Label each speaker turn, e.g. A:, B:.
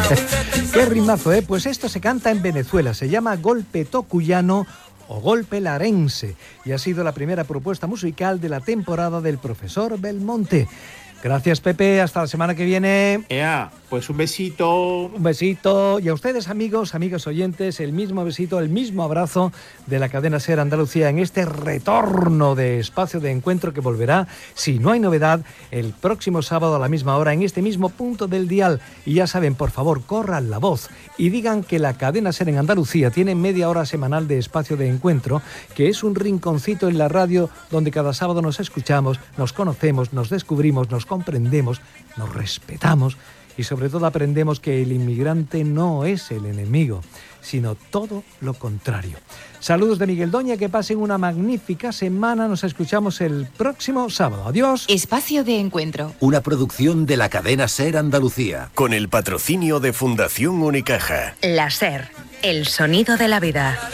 A: Qué rimazo, ¿eh? Pues esto se canta en Venezuela, se llama golpe tocuyano o golpe larense, y ha sido la primera propuesta musical de la temporada del profesor Belmonte. Gracias, Pepe, hasta la semana que viene.
B: Pues un besito.
A: Un besito. Y a ustedes, amigos, amigas oyentes, el mismo besito, el mismo abrazo de la cadena SER Andalucía en este retorno de Espacio de Encuentro que volverá, si no hay novedad, el próximo sábado a la misma hora en este mismo punto del dial. Y ya saben, por favor, corran la voz y digan que la cadena SER en Andalucía tiene media hora semanal de Espacio de Encuentro, que es un rinconcito en la radio donde cada sábado nos escuchamos, nos conocemos, nos descubrimos, nos comprendemos, nos respetamos y sobre todo aprendemos que el inmigrante no es el enemigo, sino todo lo contrario. Saludos de Miguel Doña, que pasen una magnífica semana. Nos escuchamos el próximo sábado. Adiós.
C: Espacio de Encuentro.
D: Una producción de la cadena SER Andalucía.
E: Con el patrocinio de Fundación Unicaja.
F: La SER, el sonido de la vida.